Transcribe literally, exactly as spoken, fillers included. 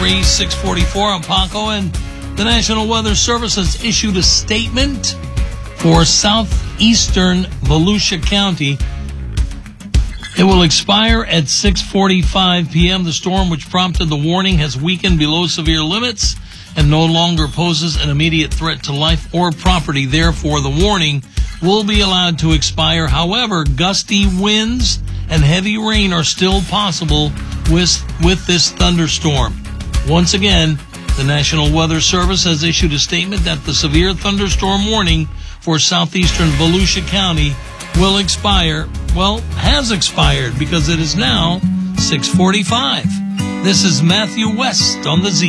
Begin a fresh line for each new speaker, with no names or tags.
six forty-four on Paco, and the National Weather Service has issued a statement for southeastern Volusia County. It will expire at six forty-five p.m. The storm, which prompted the warning, has weakened below severe limits and no longer poses an immediate threat to life or property. Therefore, the warning will be allowed to expire. However, gusty winds and heavy rain are still possible with, with this thunderstorm. Once again, the National Weather Service has issued a statement that the severe thunderstorm warning for southeastern Volusia County will expire, well, has expired because it is now six forty-five. This is Matthew West on the Z.